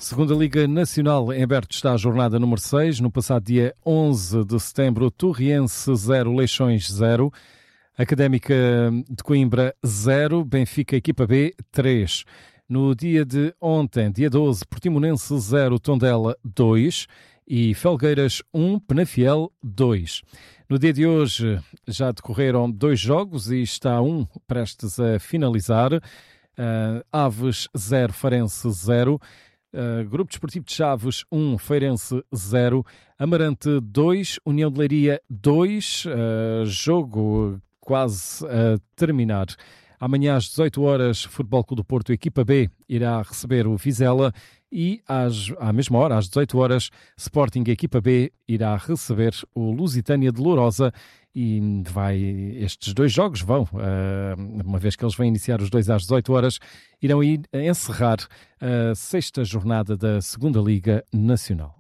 Segunda Liga Nacional, em aberto está a jornada número 6. No passado dia 11 de setembro, Torriense 0, Leixões 0. Académica de Coimbra 0, Benfica Equipa B 3. No dia de ontem, dia 12, Portimonense 0, Tondela 2 e Felgueiras 1, Penafiel 2. No dia de hoje já decorreram 2 jogos e está um prestes a finalizar. Aves 0, Farense 0. Grupo Desportivo de Chaves 1, Feirense 0. Amarante 2, União de Leiria 2. Jogo quase a terminar. Amanhã às 18 horas, Futebol Clube do Porto, Equipa B, irá receber o Vizela e à mesma hora, às 18 horas, Sporting Equipa B irá receber o Lusitânia de Lourosa e estes 2 jogos vão, uma vez que eles vão iniciar os 2 às 18 horas, irão encerrar a 6ª jornada da Segunda Liga Nacional.